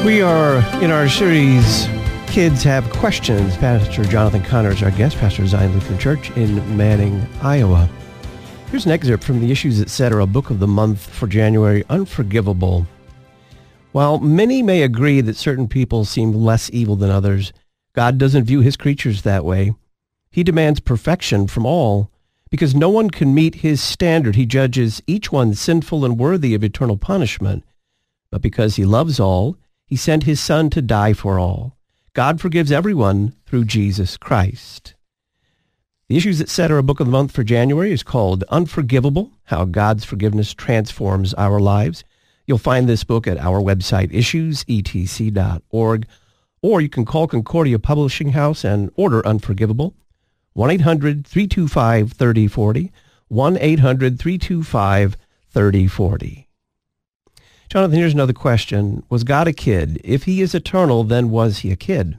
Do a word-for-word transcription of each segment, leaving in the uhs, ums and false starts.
We are in our series, Kids Have Questions. Pastor Jonathan Connor is our guest, pastor of Zion Lutheran Church in Manning, Iowa. Here's an excerpt from the Issues Etc. Book of the Month for January, Unforgivable. While many may agree that certain people seem less evil than others, God doesn't view his creatures that way. He demands perfection from all. Because no one can meet his standard, he judges each one sinful and worthy of eternal punishment. But because he loves all, he sent his Son to die for all. God forgives everyone through Jesus Christ. The Issues Etc. Book of the Month for January is called Unforgivable, How God's Forgiveness Transforms Our Lives. You'll find this book at our website, issues e t c dot org, or you can call Concordia Publishing House and order Unforgivable, one eight hundred, three two five, three oh four oh, one eight hundred, three two five, three oh four oh. Jonathan, here's another question. Was God a kid? If he is eternal, then was he a kid?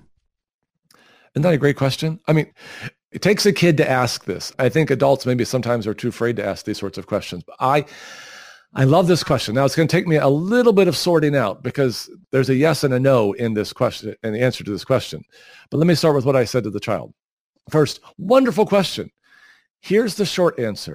Isn't that a great question? I mean, it takes a kid to ask this. I think adults maybe sometimes are too afraid to ask these sorts of questions. But I I love this question. Now, it's going to take me a little bit of sorting out because there's a yes and a no in this question, in the answer to this question. But let me start with what I said to the child. First, wonderful question. Here's the short answer.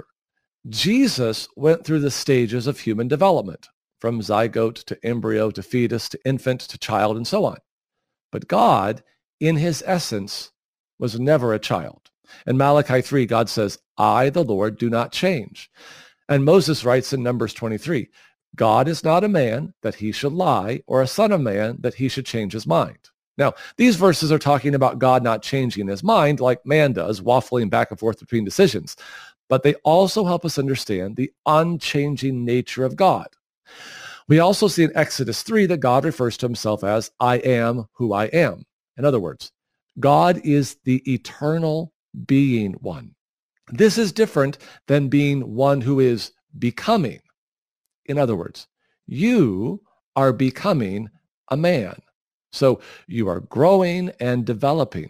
Jesus went through the stages of human development, from zygote to embryo to fetus to infant to child and so on. But God, in his essence, was never a child. In Malachi three, God says, I, the Lord, do not change. And Moses writes in Numbers twenty-three, God is not a man that he should lie, or a son of man that he should change his mind. Now, these verses are talking about God not changing his mind like man does, waffling back and forth between decisions. But they also help us understand the unchanging nature of God. We also see in Exodus three that God refers to himself as, I am who I am. In other words, God is the eternal being one. This is different than being one who is becoming. In other words, you are becoming a man. So you are growing and developing.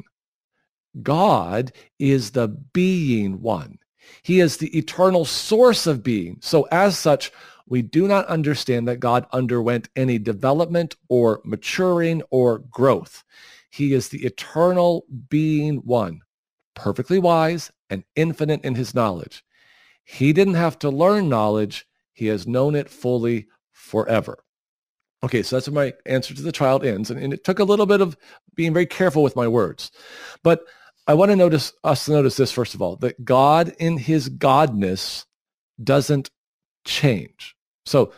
God is the being one. He is the eternal source of being. So as such, we do not understand that God underwent any development or maturing or growth. He is the eternal being one, perfectly wise and infinite in his knowledge. He didn't have to learn knowledge. He has known it fully forever. Okay, so that's where my answer to the child ends. And, and it took a little bit of being very careful with my words. But I want to notice us to notice this, first of all, that God in his godness doesn't change. So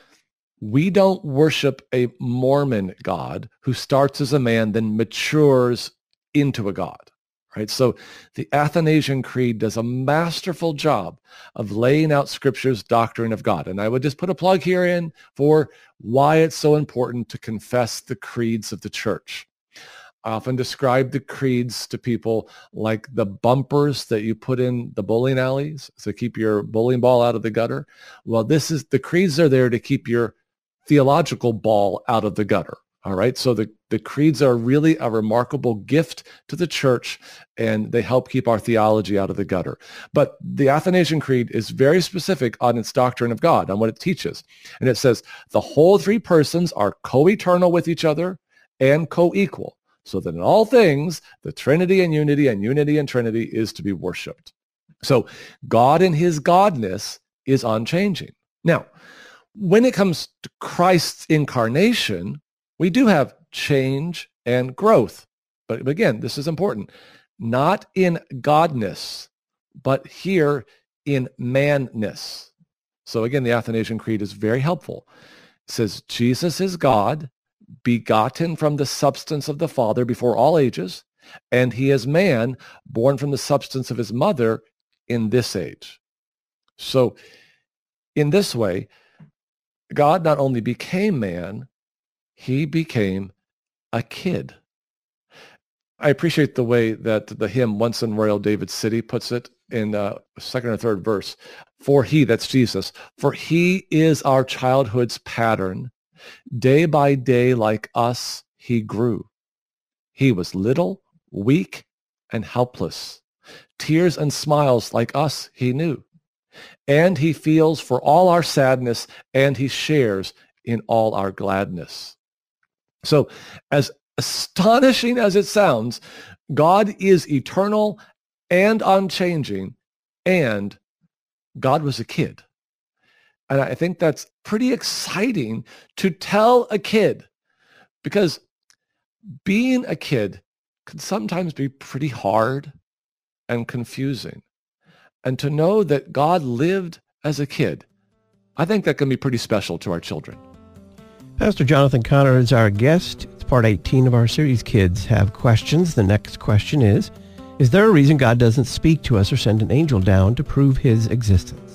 we don't worship a Mormon God who starts as a man, then matures into a God, right? So the Athanasian Creed does a masterful job of laying out Scripture's doctrine of God. And I would just put a plug here in for why it's so important to confess the creeds of the church. I often describe the creeds to people like the bumpers that you put in the bowling alleys to keep your bowling ball out of the gutter. Well, this is the creeds are there to keep your theological ball out of the gutter. All right. So the, the creeds are really a remarkable gift to the church, and they help keep our theology out of the gutter. But the Athanasian Creed is very specific on its doctrine of God, on what it teaches. And it says the whole three persons are co-eternal with each other and co-equal, so that in all things, the Trinity and unity and unity and Trinity is to be worshiped. So God in his godness is unchanging. Now, when it comes to Christ's incarnation, we do have change and growth. But again, this is important. Not in godness, but here in manness. So again, the Athanasian Creed is very helpful. It says, Jesus is God, begotten from the substance of the Father before all ages, and he is man, born from the substance of his mother in this age. So in this way, God not only became man, he became a kid. I appreciate the way that the hymn Once in Royal David City puts it in uh, second or third verse. For he, that's Jesus, for he is our childhood's pattern. Day by day, like us, he grew. He was little, weak, and helpless. Tears and smiles like us he knew. And he feels for all our sadness, and he shares in all our gladness. So as astonishing as it sounds, God is eternal and unchanging, and God was a kid. And I think that's pretty exciting to tell a kid, because being a kid can sometimes be pretty hard and confusing. And to know that God lived as a kid, I think that can be pretty special to our children. Pastor Jonathan Conner is our guest. It's part eighteen of our series, Kids Have Questions. The next question is, is there a reason God doesn't speak to us or send an angel down to prove his existence?